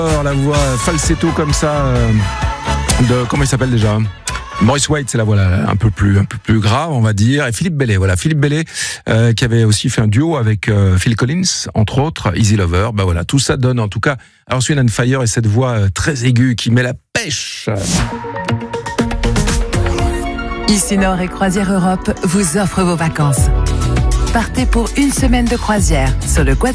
La voix falsetto comme ça de comment il s'appelle déjà? Maurice White, c'est la voix un peu plus grave, on va dire. Et Philippe Bellet, qui avait aussi fait un duo avec Phil Collins, entre autres, Easy Lover. Voilà, tout ça donne en tout cas Earth, Wind & Fire et cette voix très aiguë qui met la pêche. Ici Nord et Croisière Europe vous offre vos vacances. Partez pour une semaine de croisière sur le